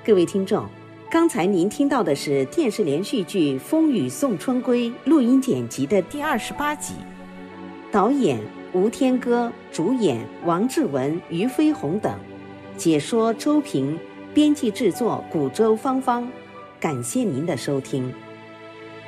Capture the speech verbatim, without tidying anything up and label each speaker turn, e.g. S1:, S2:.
S1: 各位听众，刚才您听到的是电视连续剧《风雨送春归》录音剪辑的第二十八集，导演吴天歌，主演王志文、俞飞鸿等，解说周平，编辑制作古周芳芳。感谢您的收听。